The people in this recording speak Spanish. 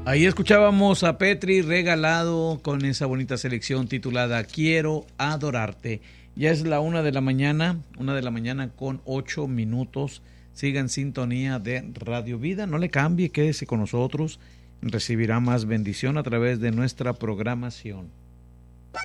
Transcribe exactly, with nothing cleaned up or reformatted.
Ahí escuchábamos a Petri Regalado con esa bonita selección titulada Quiero Adorarte. Ya es la una de la mañana, una de la mañana con ocho minutos. Siga en sintonía de Radio Vida, no le cambie, quédese con nosotros. Recibirá más bendición a través de nuestra programación.